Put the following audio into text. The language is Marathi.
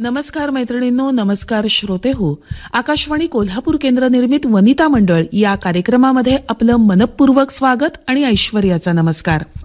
नमस्कार मैत्रिणींनो, नमस्कार श्रोते हो. आकाशवाणी कोल्हापूर केंद्र निर्मित वनिता मंडळ या कार्यक्रमामध्ये आपलं मनपूर्वक स्वागत आणि ऐश्वर्याचा नमस्कार.